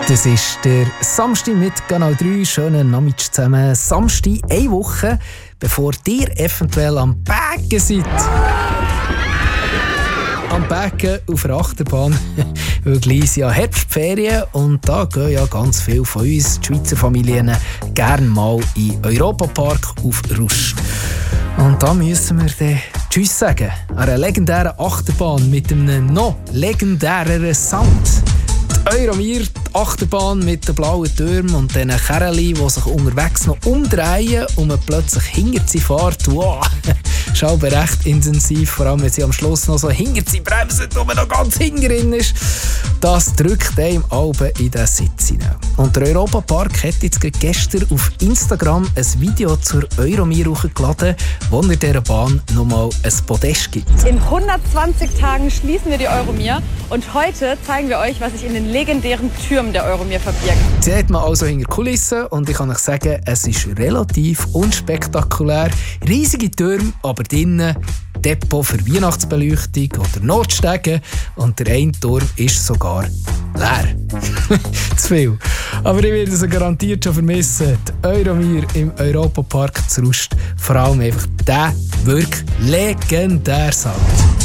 Das ist der Samstag mit Kanal 3. Schönen Nachmittag zusammen. Samstag, eine Woche, bevor ihr eventuell am Backen seid. Am Backen auf der Achterbahn, weil gleich ja Herbstferien und da gehen ja ganz viele von uns, die Schweizer Familien, gerne mal in Europapark auf Rust. Und da müssen wir dann Tschüss sagen. Einer legendären Achterbahn mit einem noch legendäreren Sound. Die Euromir, die Achterbahn mit den blauen Türmen und diesen Kerlen, die sich unterwegs noch umdrehen und man plötzlich hinter sie fährt. Wow, ist aber recht intensiv, vor allem wenn sie am Schluss noch so hinter sie bremsen und man noch ganz hinten ist. Das drückt einem Alben in den Sitz hinein. Und der Europapark hat jetzt gestern auf Instagram ein Video zur Euromir hochgeladen, wo er dieser Bahn nochmal ein Podest gibt. In 120 Tagen schließen wir die Euromir und heute zeigen wir euch, was sich in den legendären Türmen der Euromir verbirgt. Sie hat man also hinter Kulissen und ich kann euch sagen, es ist relativ unspektakulär. Riesige Türme, aber drinnen Depot für Weihnachtsbeleuchtung oder Notstege und der eine Turm ist sogar leer. Zu viel. Aber ich werde sie garantiert schon vermissen. Die Euromir im Europapark zu Rust. Vor allem einfach der wirklich legendäre Sound.